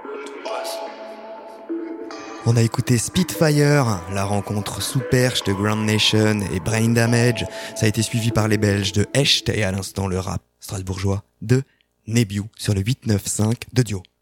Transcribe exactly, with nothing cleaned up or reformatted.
On a écouté Spitfire, la rencontre sous perche de Grand Nation et Brain Damage. Ça a été suivi par les Belges de Echt et à l'instant le rap strasbourgeois de Nebiu sur le huit neuf cinq de Dio.